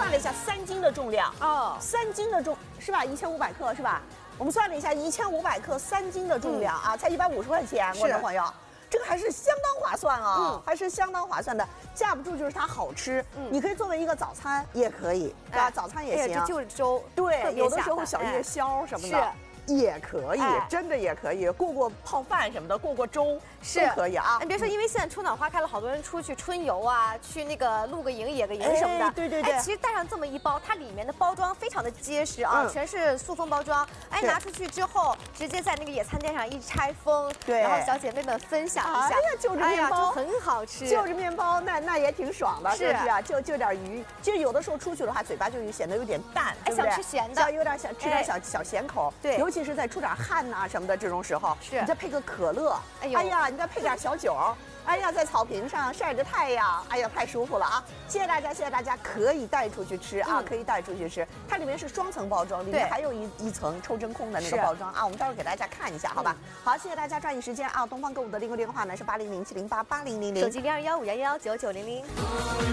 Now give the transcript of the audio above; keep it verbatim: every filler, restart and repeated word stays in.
算了一下，三斤的重量哦，三斤的重是吧？一千五百克是吧？我们算了一下，一千五百克，三斤的重量、嗯、啊，才一百五十块钱，观众朋友。 这个还是相当划算啊、哦，嗯、还是相当划算的。架不住就是它好吃，嗯、你可以作为一个早餐也可以，对吧？哎、早餐也行。 这就是粥， 对，有的时候小夜宵什么的。哎 也可以，哎、真的也可以过过泡饭什么的，过过粥是都可以啊。 你别说，因为现在春暖花开了，好多人出去春游啊，去那个露个营、野个营什么的。 哎、对对对。 哎，其实带上这么一包，它里面的包装非常的结实啊，嗯、全是塑封包装。哎，拿出去之后，直接在那个野餐垫上一拆封， 对， 然后小姐妹们分享一下， 哎呀，就着面包、 哎、就很好吃， 就着面包，那那也挺爽的，是不是啊？就就点鱼，其实有的时候出去的话，嘴巴就显得有点淡， 哎，想吃咸的， 有点想吃点小小咸口，对，尤其是在出点汗。 汗呐什么的这种时候，是你再配个可乐，哎呦，哎呀，你再配点小酒，哎呀，在草坪上晒着太阳，哎呀，太舒服了啊！谢谢大家，谢谢大家，可以带出去吃啊，嗯、可以带出去吃。它里面是双层包装，里面还有一一层抽真空的那个包装啊，我们待会儿给大家看一下，好吧？嗯、好，谢谢大家，抓紧时间啊！东方购物的订购电话呢是八零零七零八八零零零， 手机零二幺五幺幺九九零零。